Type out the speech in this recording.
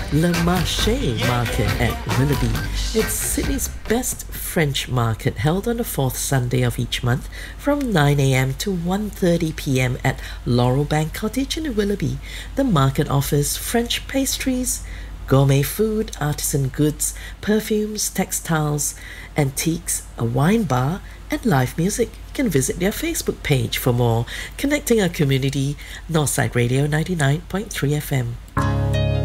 Le Marché Market at Willoughby. It's Sydney's best French market held on the fourth Sunday of each month from 9 a.m. to 1:30 p.m. at Laurelbank Cottage in Willoughby. The market offers French pastries, gourmet food, artisan goods, perfumes, textiles, antiques, a wine bar, and live music. You can visit their Facebook page for more. Connecting our community, Northside Radio 99.3 FM.